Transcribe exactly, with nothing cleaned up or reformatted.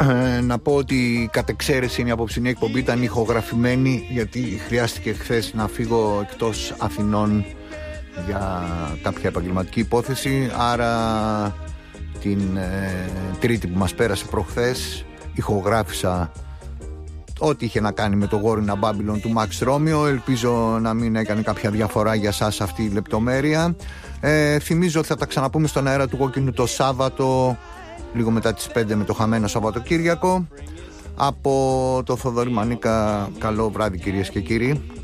Ε, να πω ότι κατ' εξαίρεση η απόψινή εκπομπή ήταν ηχογραφημένη, γιατί χρειάστηκε χθες να φύγω εκτός Αθηνών για κάποια επαγγελματική υπόθεση. Άρα την ε, Τρίτη που μας πέρασε προχθές ηχογράφησα ό,τι είχε να κάνει με το Γόρινα Μπάμπυλον του Max Romeo. Ελπίζω να μην έκανε κάποια διαφορά για σας αυτή η λεπτομέρεια. ε, Θυμίζω ότι θα τα ξαναπούμε στον αέρα του Κόκκινου το Σάββατο λίγο μετά τις πέντε με το χαμένο Σαββατοκύριακο. Από το Θοδωρή Μανίκα, καλό βράδυ κυρίες και κύριοι.